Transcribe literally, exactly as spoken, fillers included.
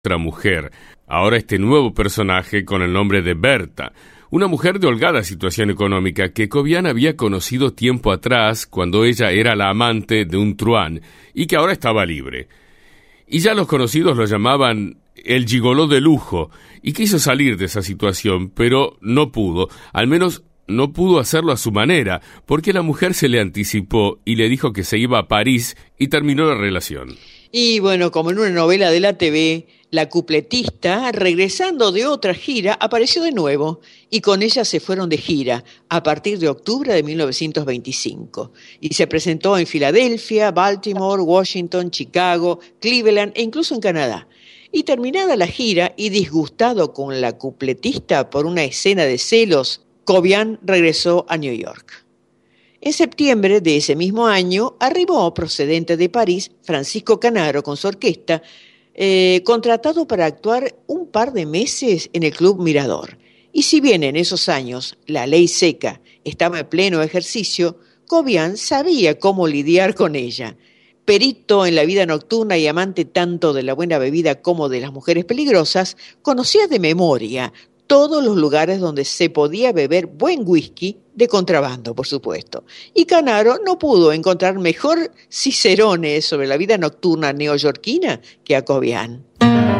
otra mujer. Ahora este nuevo personaje con el nombre de Berta, una mujer de holgada situación económica que Cobian había conocido tiempo atrás cuando ella era la amante de un truán y que ahora estaba libre. Y ya los conocidos lo llamaban el gigoló de lujo, y quiso salir de esa situación, pero no pudo, al menos no pudo hacerlo a su manera, porque la mujer se le anticipó y le dijo que se iba a París y terminó la relación. Y bueno, como en una novela de la T V, la cupletista, regresando de otra gira, apareció de nuevo y con ella se fueron de gira a partir de octubre de mil novecientos veinticinco. Y se presentó en Filadelfia, Baltimore, Washington, Chicago, Cleveland e incluso en Canadá. Y terminada la gira y disgustado con la cupletista por una escena de celos, Cobian regresó a New York. En septiembre de ese mismo año arribó, procedente de París, Francisco Canaro con su orquesta, eh, contratado para actuar un par de meses en el Club Mirador. Y si bien en esos años la ley seca estaba en pleno ejercicio, Cobian sabía cómo lidiar con ella. Perito en la vida nocturna y amante tanto de la buena bebida como de las mujeres peligrosas, conocía de memoria todos los lugares donde se podía beber buen whisky, de contrabando, por supuesto. Y Canaro no pudo encontrar mejor cicerones sobre la vida nocturna neoyorquina que a Cobian.